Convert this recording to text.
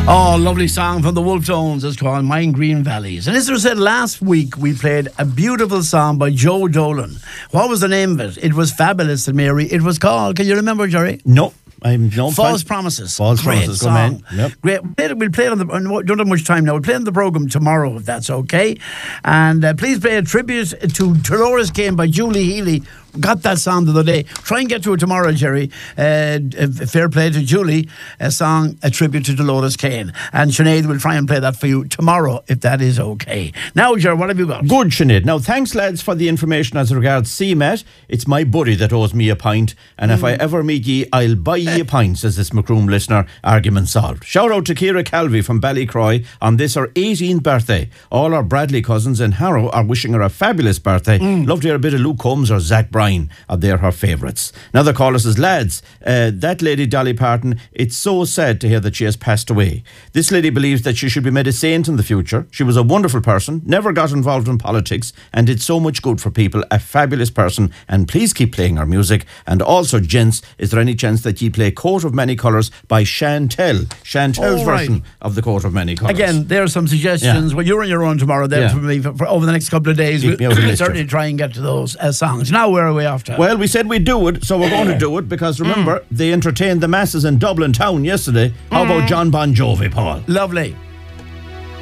Oh, lovely song from the Wolf Tones. It's called Mine Green Valleys. And as I said, last week we played a beautiful song by Joe Dolan. What was the name of it? It was fabulous, Mary. It was called, can you remember, Jerry? No. I'm no False Promises. False Great Promises. song. Come in. Yep. Great. We'll play it on the. Don't have much time now. We'll play it on the programme tomorrow, if that's okay. And please play a tribute to Dolores Kane by Julie Healy. Got that song the other day. Try and get to it tomorrow, Jerry. Fair play to Julie. A song, a tribute to Dolores Kane. And Sinead will try and play that for you tomorrow, if that is okay. Now, Jerry, what have you got? Good, Sinead. Now, thanks, lads, for the information as regards CMET. It's my buddy that owes me a pint. And if I ever meet ye, I'll buy ye a pint, says this Macroom listener. Argument solved. Shout out to Ciara Calvi from Ballycroy on this, her 18th birthday. All our Bradley cousins in Harrow are wishing her a fabulous birthday. Love to hear a bit of Luke Combs or Zach Bryan. They're her favourites. Another caller says, lads, that lady Dolly Parton, it's so sad to hear that she has passed away. This lady believes that she should be made a saint in the future. She was a wonderful person, never got involved in politics, and did so much good for people. A fabulous person, and please keep playing her music. And also, gents, is there any chance that ye play Coat of Many Colours by Chantel? Chantel's version of the Coat of Many Colours. Again, there are some suggestions. Yeah. Well, you're on your own tomorrow there for me for over the next couple of days. Keep me out of We'll mischief. certainly try and get to those songs. Now, where are we off to? Well, we said we'd do it, so we're going to do it, because remember, they entertained the masses in Dublin town yesterday. How about John Bon Jovi, Paul? Lovely.